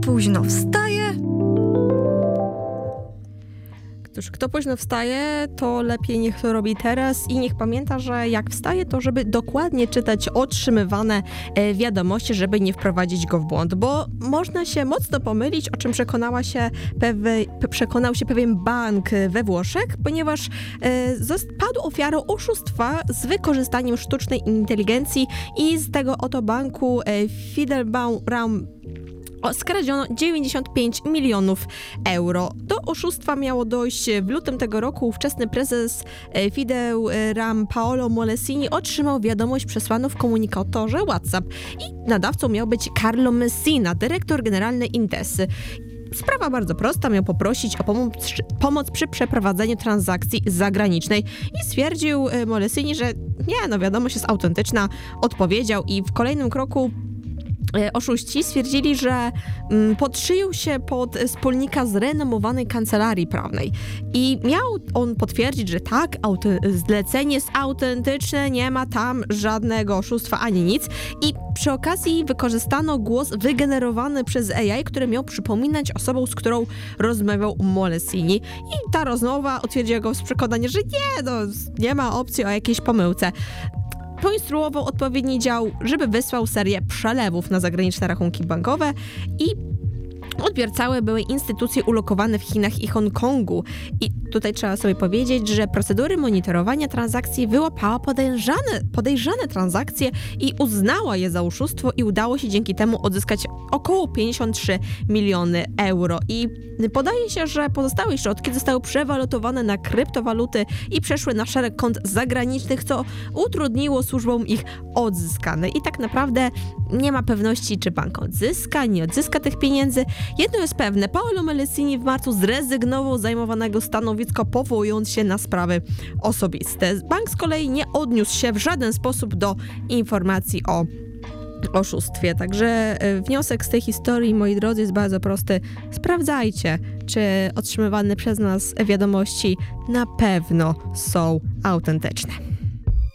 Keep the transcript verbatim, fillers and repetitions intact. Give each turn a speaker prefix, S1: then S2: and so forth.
S1: późno wstaje?
S2: Cóż, kto późno wstaje, to lepiej niech to robi teraz i niech pamięta, że jak wstaje, to żeby dokładnie czytać otrzymywane e, wiadomości, żeby nie wprowadzić go w błąd, bo można się mocno pomylić, o czym przekonała się pewy, pe, przekonał się pewien bank we Włoszech, ponieważ e, zost, padł ofiarą oszustwa z wykorzystaniem sztucznej inteligencji i z tego oto banku e, Fidelbaum skradziono dziewięćdziesiąt pięć milionów euro. Do oszustwa miało dojść w lutym tego roku. Ówczesny prezes Fidelbaum Paolo Molesini otrzymał wiadomość przesłaną w komunikatorze WhatsApp i nadawcą miał być Carlo Messina, dyrektor generalny Intesy. Sprawa bardzo prosta, miał poprosić o pomoc, pomoc przy przeprowadzeniu transakcji zagranicznej i stwierdził Molesini, że nie, no wiadomość jest autentyczna, odpowiedział i w kolejnym kroku oszuści stwierdzili, że podszyją się pod wspólnika z renomowanej kancelarii prawnej i miał on potwierdzić, że tak, zlecenie jest autentyczne, nie ma tam żadnego oszustwa ani nic i przy okazji wykorzystano głos wygenerowany przez A I, który miał przypominać osobą, z którą rozmawiał Molesini i ta rozmowa utwierdziła go w przekonaniu, że nie, no, nie ma opcji o jakiejś pomyłce. Poinstruował odpowiedni dział, żeby wysłał serię przelewów na zagraniczne rachunki bankowe i odbiorcały były instytucje ulokowane w Chinach i Hongkongu. I tutaj trzeba sobie powiedzieć, że procedury monitorowania transakcji wyłapała podejrzane, podejrzane transakcje i uznała je za oszustwo i udało się dzięki temu odzyskać około pięćdziesiąt trzy miliony euro. I podaje się, że pozostałe środki zostały przewalutowane na kryptowaluty i przeszły na szereg kont zagranicznych, co utrudniło służbom ich odzyskane. I tak naprawdę nie ma pewności, czy bank odzyska, nie odzyska tych pieniędzy. Jedno jest pewne, Paolo Molesini w marcu zrezygnował z zajmowanego stanowiska, powołując się na sprawy osobiste. Bank z kolei nie odniósł się w żaden sposób do informacji o oszustwie. Także wniosek z tej historii, moi drodzy, jest bardzo prosty. Sprawdzajcie, czy otrzymywane przez nas wiadomości na pewno są autentyczne.